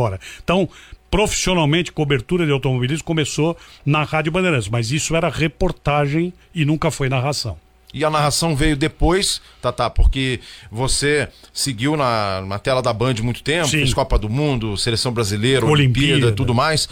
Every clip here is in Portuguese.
embora. Então, profissionalmente, cobertura de automobilismo começou na Rádio Bandeirantes, mas isso era reportagem e nunca foi narração. E a narração veio depois, Tatá, porque você seguiu na tela da Band muito tempo, fez Copa do Mundo, Seleção Brasileira, Olimpíada, tudo mais.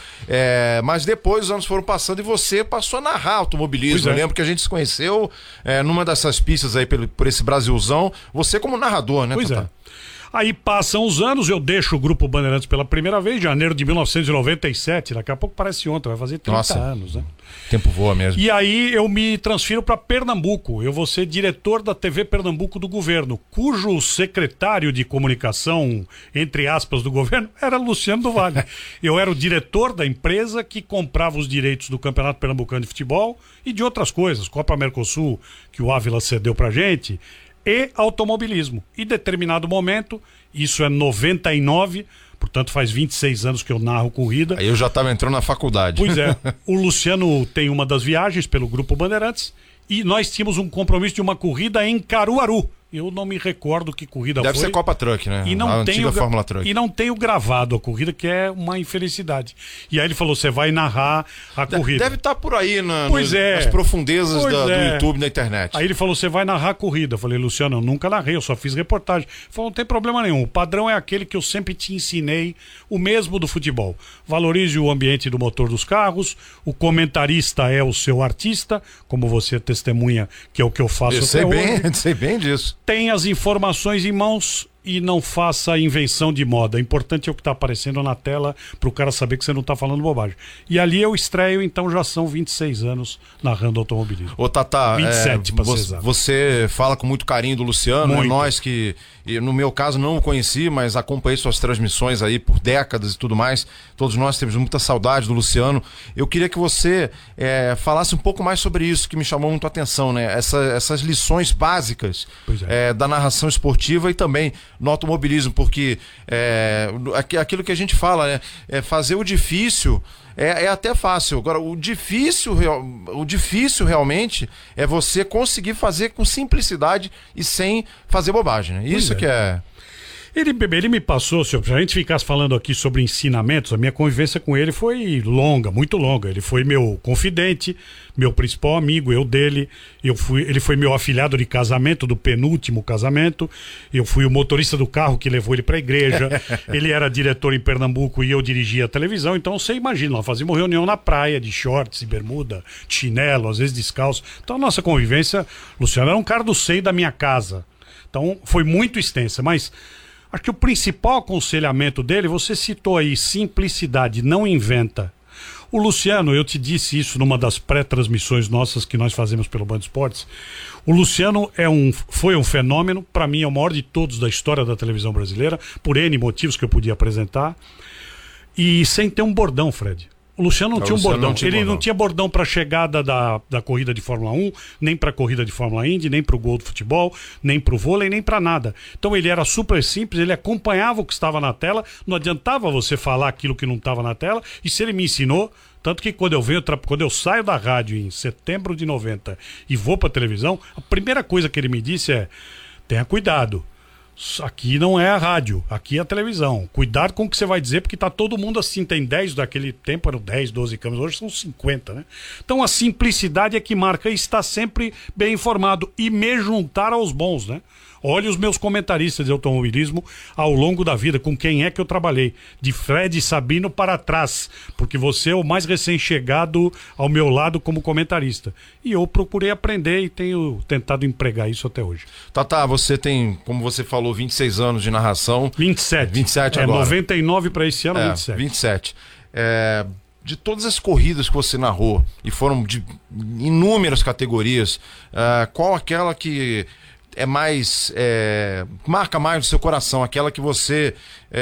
Mas depois os anos foram passando e você passou a narrar automobilismo. Eu lembro que a gente se conheceu numa dessas pistas aí por esse Brasilzão, você como narrador, né, Tatá? Aí passam os anos, eu deixo o Grupo Bandeirantes pela primeira vez, em janeiro de 1997, daqui a pouco parece ontem, vai fazer 30 anos, né? Tempo voa mesmo. E aí eu me transfiro para Pernambuco, eu vou ser diretor da TV Pernambuco do governo, cujo secretário de comunicação, entre aspas, do governo, era Luciano do Vale. Eu era o diretor da empresa que comprava os direitos do Campeonato Pernambucano de Futebol e de outras coisas, Copa Mercosul, que o Ávila cedeu pra gente, e automobilismo. Em determinado momento, isso é 99, portanto faz 26 anos que eu narro corrida. Aí eu já estava entrando na faculdade. Pois é, o Luciano tem uma das viagens pelo Grupo Bandeirantes e nós tínhamos um compromisso de uma corrida em Caruaru. Eu não me recordo que corrida foi. Deve ser Copa Truck, né? E não a antiga Fórmula Truck. E não tenho gravado a corrida, que é uma infelicidade. E aí ele falou, você vai narrar a corrida. Deve estar por aí nas profundezas do YouTube, da internet. Aí ele falou, você vai narrar a corrida. Eu falei, Luciano, eu nunca narrei, eu só fiz reportagem. Ele falou, não tem problema nenhum. O padrão é aquele que eu sempre te ensinei, o mesmo do futebol. Valorize o ambiente do motor dos carros, o comentarista é o seu artista, como você testemunha, que é o que eu faço hoje. Sei bem disso. Tem as informações em mãos e não faça invenção de moda. O importante é o que está aparecendo na tela para o cara saber que você não está falando bobagem. E ali eu estreio, então já são 26 anos narrando automobilismo. Ô Tatá, 27 para ser exato. Você fala com muito carinho do Luciano, né? Nós que, no meu caso, não o conheci, mas acompanhei suas transmissões aí por décadas e tudo mais. Todos nós temos muita saudade do Luciano. Eu queria que você falasse um pouco mais sobre isso, que me chamou muito a atenção, né? Essas lições básicas da narração esportiva e também no automobilismo, porque aquilo que a gente fala, né? Fazer o difícil é até fácil. Agora, o difícil realmente é você conseguir fazer com simplicidade e sem fazer bobagem, né? Isso que é... Ele me passou, se a gente ficasse falando aqui sobre ensinamentos, a minha convivência com ele foi longa, muito longa. Ele foi meu confidente, meu principal amigo, eu dele. Ele foi meu afilhado de casamento, do penúltimo casamento. Eu fui o motorista do carro que levou ele para a igreja. Ele era diretor em Pernambuco e eu dirigia a televisão. Então você imagina, nós fazíamos reunião na praia, de shorts e bermuda, de chinelo, às vezes descalço. Então a nossa convivência, Luciano, era um cara do seio da minha casa. Então foi muito extensa, mas... acho que o principal aconselhamento dele, você citou aí, simplicidade, não inventa. O Luciano, eu te disse isso numa das pré-transmissões nossas que nós fazemos pelo Band Esportes. O Luciano foi um fenômeno, para mim é o maior de todos da história da televisão brasileira, por N motivos que eu podia apresentar, e sem ter um bordão, Fred. O Luciano não tinha um bordão. Ele não tinha bordão para a chegada da corrida de Fórmula 1, nem para a corrida de Fórmula Indy, nem para o gol do futebol, nem para o vôlei, nem para nada. Então ele era super simples, ele acompanhava o que estava na tela, não adiantava você falar aquilo que não estava na tela, e se ele me ensinou, tanto que quando eu saio da rádio em setembro de 90 e vou para a televisão, a primeira coisa que ele me disse é, tenha cuidado. Aqui não é a rádio, aqui é a televisão. Cuidado com o que você vai dizer, porque tá todo mundo assim, tem 10, daquele tempo eram 10, 12 câmeras, hoje são 50, né? Então a simplicidade é que marca e está sempre bem informado e me juntar aos bons, né? Olhe os meus comentaristas de automobilismo ao longo da vida, com quem é que eu trabalhei. De Fred Sabino para trás, porque você é o mais recém-chegado ao meu lado como comentarista. E eu procurei aprender e tenho tentado empregar isso até hoje. Tatá, você tem, como você falou, 26 anos de narração. 27. 27 agora. 99 para esse ano, 27. 27. De todas as corridas que você narrou, e foram de inúmeras categorias, qual aquela que é mais marca mais no seu coração, aquela que você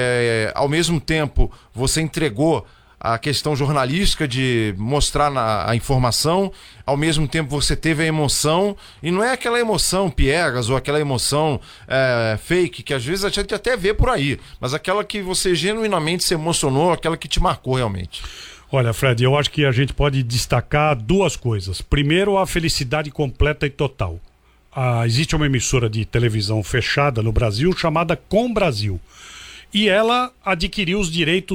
ao mesmo tempo você entregou a questão jornalística de mostrar a informação, ao mesmo tempo você teve a emoção, e não é aquela emoção piegas ou aquela emoção fake, que às vezes a gente até vê por aí, mas aquela que você genuinamente se emocionou, aquela que te marcou realmente. Olha, Fred, eu acho que a gente pode destacar duas coisas. Primeiro, a felicidade completa e total. Existe uma emissora de televisão fechada no Brasil chamada Com Brasil. E ela adquiriu os direitos